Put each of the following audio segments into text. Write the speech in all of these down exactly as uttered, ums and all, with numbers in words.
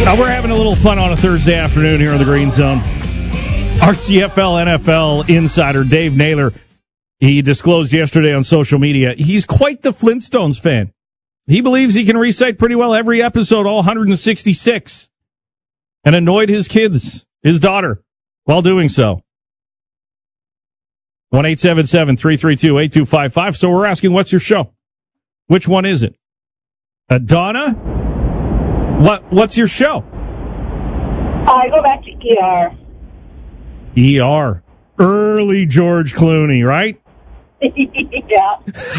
Now we're having a little fun on a Thursday afternoon here in the Green Zone. Our C F L N F L insider, Dave Naylor, he disclosed yesterday on social media he's quite the Flintstones fan. He believes he can recite pretty well every episode, all one hundred sixty-six, and annoyed his kids, his daughter, while doing so. one eight seven seven, three three two, eight two five five. So we're asking, what's your show? Which one is it? Uh, Donna? What? What's your show? I go back to E R. E R. Early George Clooney, right? Yeah.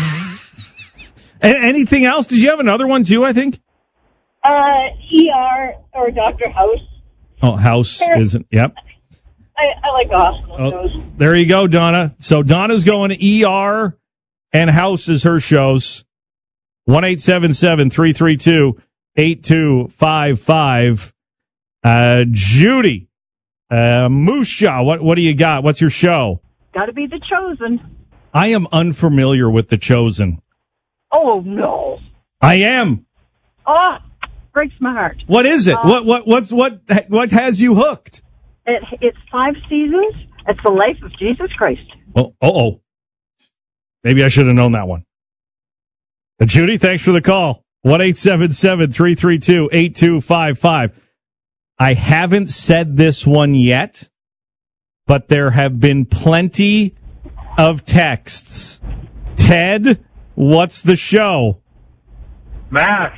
And anything else? Did you have another one too, I think? Uh, E R or Doctor House. Oh, House isn't. Yep. I, I like the hospital Oh, shows. there you go, Donna. So Donna's going to E R and House is her shows. one eight seven seven, three three two, eight two five five. Uh, Judy, uh, Moose Jaw, what, what do you got? What's your show? Got to be The Chosen. I am unfamiliar with The Chosen. Oh, no. I am. Oh, breaks my heart. What is it? Uh, what, what, what's, what, what has you hooked? It, it's five seasons. It's the life of Jesus Christ. Oh, oh, maybe I should have known that one. Uh, Judy, thanks for the call. one eight seven seven, three three two, eight two five five. I haven't said this one yet, but there have been plenty of texts. Ted, what's the show? MASH.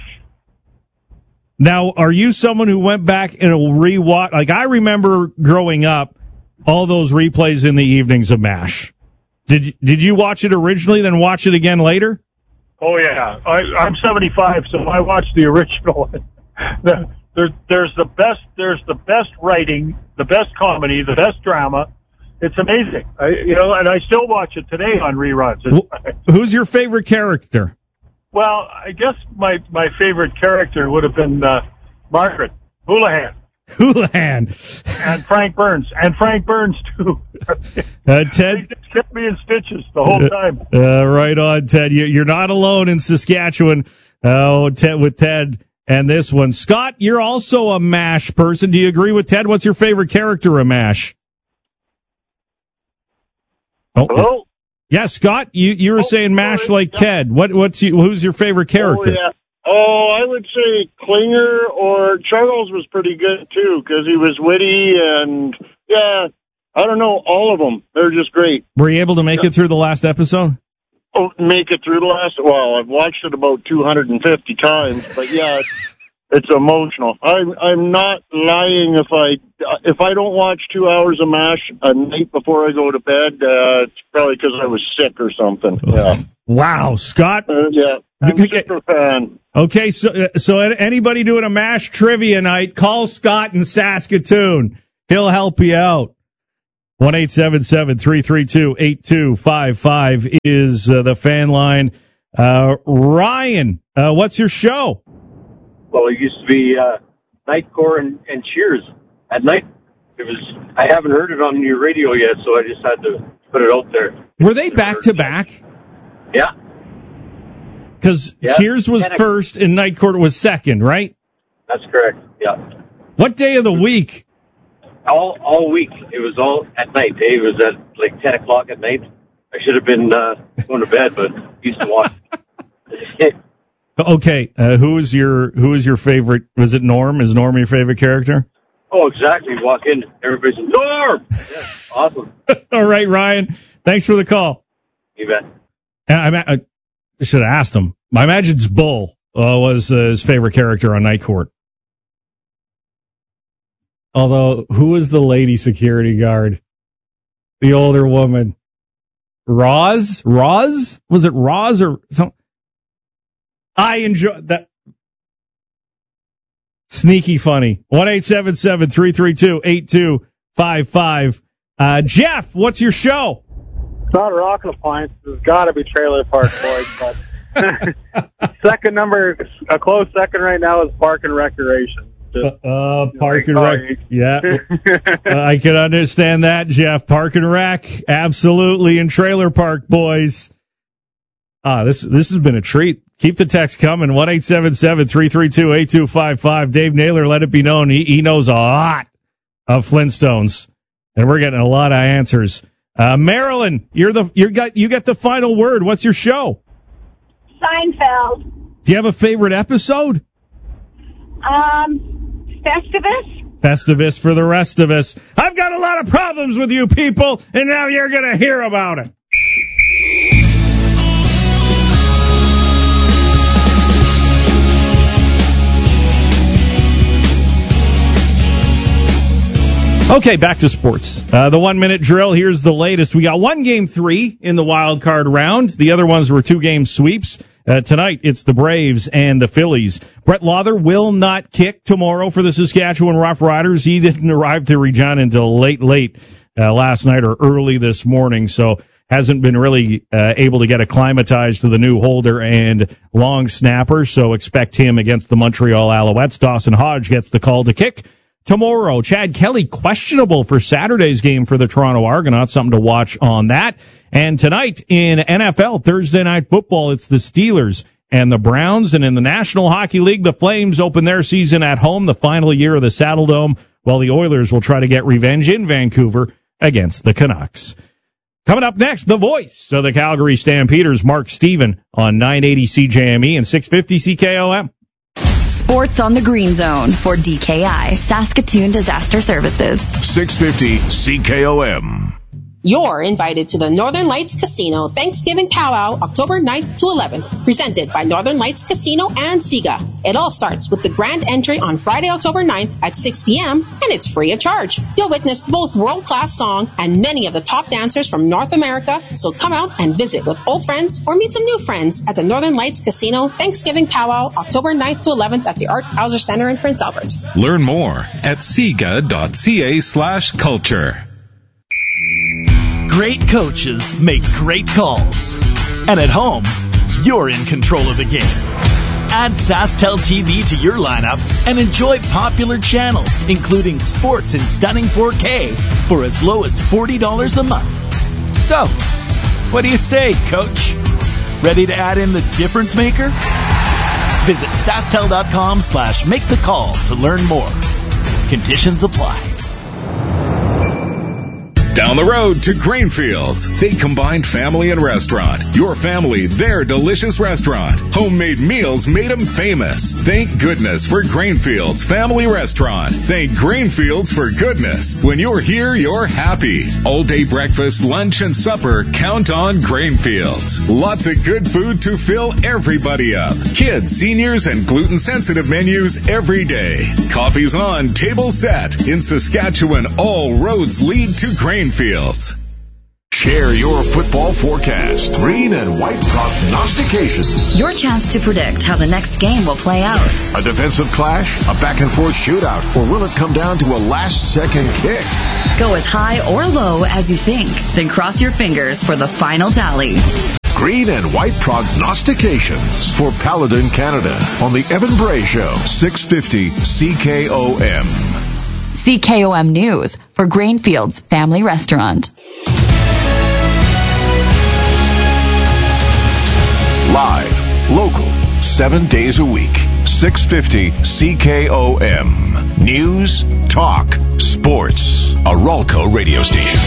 Now, are you someone who went back and will rewatch? Like, I remember growing up, all those replays in the evenings of MASH. Did you, did you watch it originally, then watch it again later? Oh yeah, I, I'm seventy-five, so I watched the original. the, there, there's the best. There's the best writing, the best comedy, the best drama. It's amazing, I, you know, and I still watch it today on reruns. It's, Who's your favorite character? well, I guess my my favorite character would have been uh, Margaret Houlihan. Houlihan. And Frank Burns. And Frank Burns, too. Uh, He Ted, just kept me in stitches the whole time. uh, right on, Ted. You, you're not alone in Saskatchewan. Oh, Ted with Ted and this one. Scott, you're also a MASH person. Do you agree with Ted? What's your favorite character of MASH? Oh, Hello? yeah, Scott, you, you were Oh, saying MASH sorry. like Ted. What what's you, who's your favorite character? Oh, yeah. Oh, I would say Klinger or Charles was pretty good, too, because he was witty and, yeah, I don't know, all of them. They're just great. Were you able to make it through the last episode? Oh, make it through the last, well, I've watched it about two hundred fifty times, but, yeah, it's, it's emotional. I'm, I'm not lying if I, if I don't watch two hours of MASH a night before I go to bed, uh, it's probably because I was sick or something. Yeah. Wow, Scott. Uh, yeah. I'm a super fan. Okay, so so anybody doing a MASH trivia night, call Scott in Saskatoon. He'll help you out. one eight seven seven, three three two, eight two five five is uh, the fan line. Uh, Ryan, uh, what's your show? Well, it used to be uh, Night Core and, and Cheers at night. It was. I haven't heard it on your radio yet, so I just had to put it out there. Were they back to back? Yeah. Because Yeah. Cheers was first and Night Court was second, right? That's correct. Yeah. What day of the week? All all week. It was all at night. Eh? It was at like ten o'clock at night. I should have been uh, going to bed, but used to watch. Okay, uh, who is your who is your favorite? Was it Norm? Is Norm your favorite character? Oh, exactly. Walk in, everybody's like, Norm! Yeah, awesome. All right, Ryan. Thanks for the call. You bet. And I, I should have asked him. I imagine it's Bull uh, was uh, his favorite character on Night Court. Although, who was the lady security guard? The older woman. Roz? Roz? Was it Roz or something? I enjoy that. Sneaky funny. one eight seven seven, three three two, eight two five five. Uh, Jeff, what's your show? It's not a rocket appliance. It's got to be Trailer Park Boys. But second number, a close second right now is Park and Recreation. Just, uh, Park and sorry. Rec. Yeah. uh, I can understand that, Jeff. Park and Rec. Absolutely. And Trailer Park Boys. Ah, this, this has been a treat. Keep the text coming. one eight seven seven, three three two, eight two five five. Dave Naylor, let it be known, he, he knows a lot of Flintstones, and we're getting a lot of answers. Uh, Marilyn, you're the you got you get the final word. What's your show? Seinfeld. Do you have a favorite episode? Um, Festivus. Festivus for the rest of us. I've got a lot of problems with you people, and now you're going to hear about it. Okay, back to sports. Uh, the one-minute drill, here's the latest. We got one game three in the wild card round. The other ones were two-game sweeps. Uh, tonight, it's the Braves and the Phillies. Brett Lawther will not kick tomorrow for the Saskatchewan Roughriders. He didn't arrive to Regina until late, late uh, last night or early this morning, so hasn't been really uh, able to get acclimatized to the new holder and long snapper, so expect him against the Montreal Alouettes. Dawson Hodge gets the call to kick tomorrow. Chad Kelly questionable for Saturday's game for the Toronto Argonauts. Something to watch on that. And tonight in N F L, Thursday Night Football, it's the Steelers and the Browns. And in the National Hockey League, the Flames open their season at home, the final year of the Saddle Dome, while the Oilers will try to get revenge in Vancouver against the Canucks. Coming up next, the voice of the Calgary Stampeders, Mark Steven, on nine eighty C J M E and six fifty C K O M. Sports on the Green Zone for D K I, Saskatoon Disaster Services. six fifty C K O M. You're invited to the Northern Lights Casino Thanksgiving Powwow October ninth to eleventh, presented by Northern Lights Casino and SIGA. It all starts with the grand entry on Friday, October ninth at six p.m., and it's free of charge. You'll witness both world-class song and many of the top dancers from North America, so come out and visit with old friends or meet some new friends at the Northern Lights Casino Thanksgiving Powwow October ninth to eleventh at the Art Hauser Center in Prince Albert. Learn more at siga.ca slash culture. Great coaches make great calls. And at home, you're in control of the game. Add SaskTel T V to your lineup and enjoy popular channels, including sports in stunning four K for as low as forty dollars a month. So, what do you say, Coach? Ready to add in the difference maker? Visit SaskTel.com slash make the call to learn more. Conditions apply. Down the road to Grainfields. They combined family and restaurant. Your family, their delicious restaurant. Homemade meals made them famous. Thank goodness for Grainfields Family Restaurant. Thank Grainfields for goodness. When you're here, you're happy. All day breakfast, lunch, and supper, count on Grainfields. Lots of good food to fill everybody up. Kids, seniors, and gluten-sensitive menus every day. Coffee's on, table set. In Saskatchewan, all roads lead to Grainfields. Fields. Share your football forecast. Green and white prognostications. Your chance to predict how the next game will play out. A defensive clash, a back-and-forth shootout, or will it come down to a last-second kick? Go as high or low as you think, then cross your fingers for the final tally. Green and white prognostications for Paladin Canada on the Evan Bray Show, six fifty C K O M. C K O M News for Grainfields Family Restaurant. Live, local, seven days a week. six fifty C K O M. News, talk, sports. A Ralco radio station.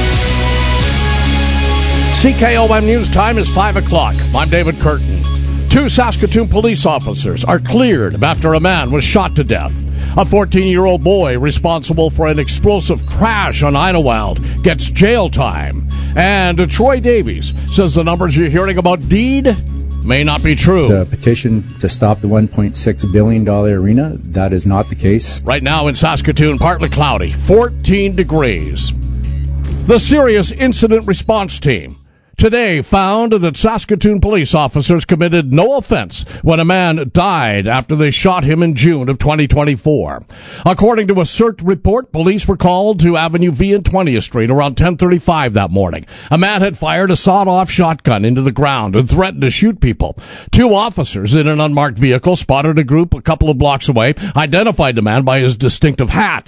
C K O M News time is five o'clock. I'm David Curtin. Two Saskatoon police officers are cleared after a man was shot to death. A fourteen-year-old boy responsible for an explosive crash on Idlewild gets jail time. And Troy Davies says the numbers you're hearing about Deed may not be true. The petition to stop the one point six billion dollars arena, that is not the case. Right now in Saskatoon, partly cloudy, fourteen degrees. The Serious Incident Response Team today found that Saskatoon police officers committed no offense when a man died after they shot him in June of twenty twenty-four. According to a CERT report, police were called to Avenue V and twentieth Street around ten thirty-five that morning. A man had fired a sawed-off shotgun into the ground and threatened to shoot people. Two officers in an unmarked vehicle spotted a group a couple of blocks away, identified the man by his distinctive hat.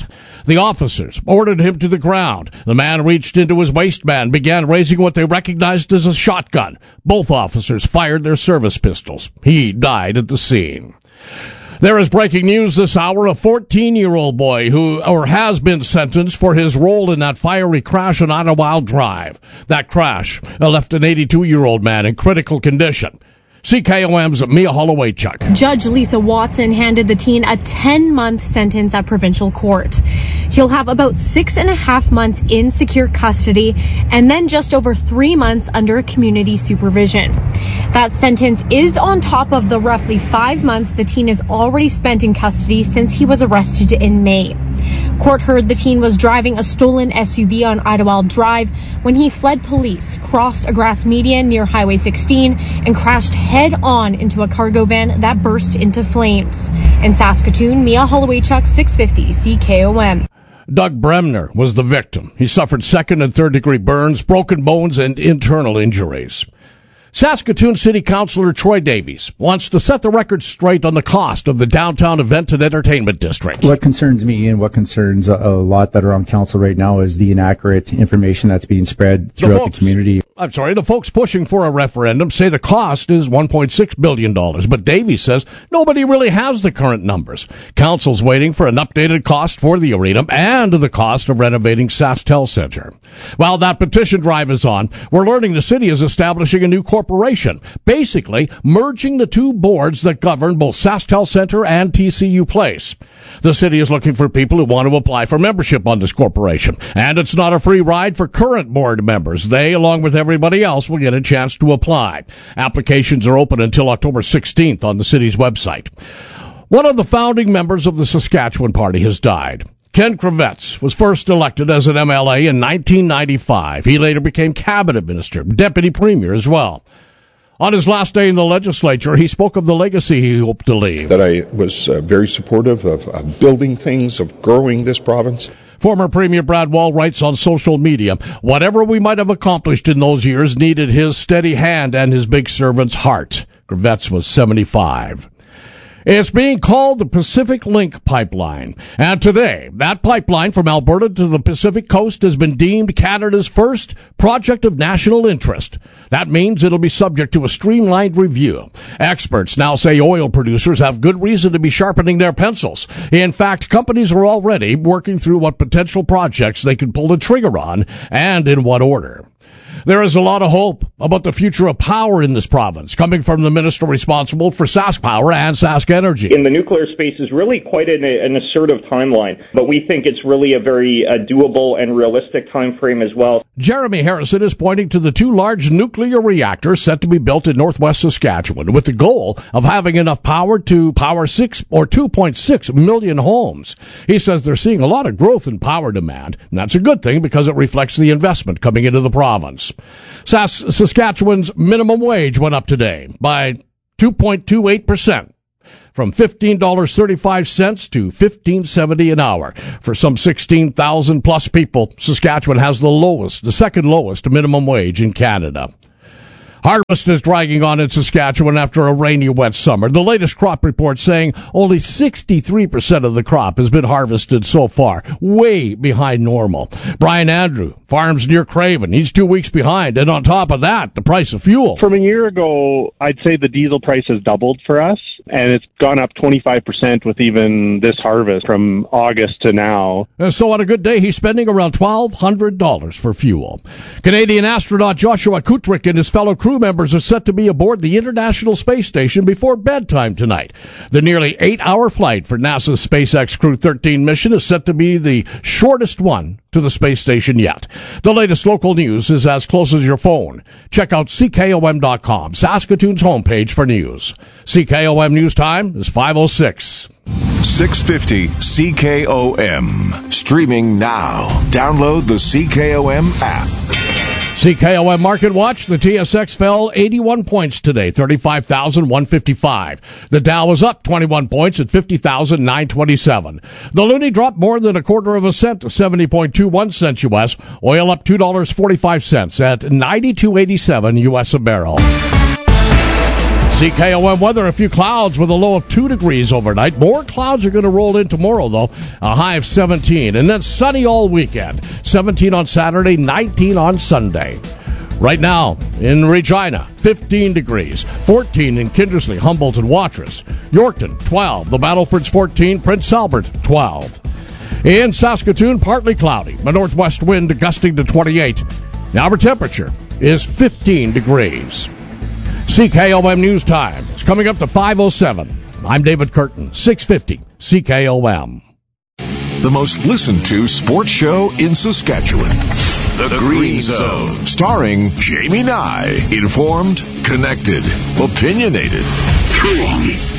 The officers ordered him to the ground. The man reached into his waistband, began raising what they recognized as a shotgun. Both officers fired their service pistols. He died at the scene. There is breaking news this hour. A fourteen-year-old boy who or has been sentenced for his role in that fiery crash on Idlewild Drive. That crash left an eighty-two-year-old man in critical condition. C K O M's Mia Holloway-Chuck. Judge Lisa Watson handed the teen a ten-month sentence at provincial court. He'll have about six and a half months in secure custody and then just over three months under community supervision. That sentence is on top of the roughly five months the teen has already spent in custody since he was arrested in May. Court heard the teen was driving a stolen S U V on Idlewild Drive when he fled police, crossed a grass median near Highway sixteen, and crashed head-on into a cargo van that burst into flames. In Saskatoon, Mia Holloway-Chuck, six fifty C K O M. Doug Bremner was the victim. He suffered second and third degree burns, broken bones, and internal injuries. Saskatoon City Councillor Troy Davies wants to set the record straight on the cost of the downtown event and entertainment district. What concerns me and what concerns a, a lot that are on council right now is the inaccurate information that's being spread throughout the, folks, the community. I'm sorry, the folks pushing for a referendum say the cost is one point six billion dollars, but Davies says nobody really has the current numbers. Council's waiting for an updated cost for the arena and the cost of renovating SaskTel Center. While that petition drive is on, we're learning the city is establishing a new corporation, basically merging the two boards that govern both SaskTel Center and T C U Place. The city is looking for people who want to apply for membership on this corporation, and it's not a free ride for current board members. They, along with everybody else, will get a chance to apply. Applications are open until October sixteenth on the city's website. One of the founding members of the Saskatchewan Party has died. Ken Kravets was first elected as an M L A in nineteen ninety-five. He later became cabinet minister, deputy premier as well. On his last day in the legislature, he spoke of the legacy he hoped to leave. That I was uh, very supportive of uh, building things, of growing this province. Former Premier Brad Wall writes on social media, whatever we might have accomplished in those years needed his steady hand and his big servant's heart. Kravets was seventy-five. It's being called the Pacific Link Pipeline. And today, that pipeline from Alberta to the Pacific Coast has been deemed Canada's first project of national interest. That means it'll be subject to a streamlined review. Experts now say oil producers have good reason to be sharpening their pencils. In fact, companies are already working through what potential projects they could pull the trigger on and in what order. There is a lot of hope about the future of power in this province, coming from the minister responsible for Sask Power and Sask Energy. In the nuclear space is really quite an, an assertive timeline, but we think it's really a very uh, doable and realistic time frame as well. Jeremy Harrison is pointing to the two large nuclear reactors set to be built in northwest Saskatchewan, with the goal of having enough power to power six or two point six million homes. He says they're seeing a lot of growth in power demand, and that's a good thing because it reflects the investment coming into the province. Sas- Saskatchewan's minimum wage went up today by two point two eight percent, from fifteen dollars and thirty-five cents to fifteen dollars and seventy cents an hour. For some sixteen thousand plus people, Saskatchewan has the lowest, the second lowest minimum wage in Canada. Harvest is dragging on in Saskatchewan after a rainy, wet summer. The latest crop report saying only sixty-three percent of the crop has been harvested so far, way behind normal. Brian Andrew farms near Craven. He's two weeks behind, and on top of that, the price of fuel. From a year ago, I'd say the diesel price has doubled for us, and it's gone up twenty-five percent with even this harvest from August to now. And so on a good day, he's spending around twelve hundred dollars for fuel. Canadian astronaut Joshua Kutrick and his fellow crew members are set to be aboard the International Space Station before bedtime tonight. The nearly eight-hour flight for NASA's SpaceX Crew thirteen mission is set to be the shortest one to the space station yet. The latest local news is as close as your phone. Check out C K O M dot com, Saskatoon's homepage for news. C K O M News Time is five oh six. six fifty C K O M. Streaming now. Download the C K O M app. C K O M Market Watch. The T S X fell eighty-one points today, thirty-five thousand one hundred fifty-five. The Dow was up twenty-one points at fifty thousand nine hundred twenty-seven. The loonie dropped more than a quarter of a cent to seventy point two one cents U S. Oil up two dollars and forty-five cents at ninety-two eighty-seven U S a barrel. C K O M weather, a few clouds with a low of two degrees overnight. More clouds are going to roll in tomorrow, though. A high of seventeen. And then sunny all weekend. seventeen on Saturday, nineteen on Sunday. Right now in Regina, fifteen degrees. fourteen in Kindersley, Humboldt, and Watrous. Yorkton, twelve. The Battlefords, fourteen. Prince Albert, twelve. In Saskatoon, partly cloudy. A northwest wind gusting to twenty-eight. Now our temperature is fifteen degrees. C K O M News Time. It's coming up to five oh seven. I'm David Curtin, six fifty C K O M. The most listened to sports show in Saskatchewan. The Green Zone. Starring Jamie Nye. Informed, connected, opinionated. Three.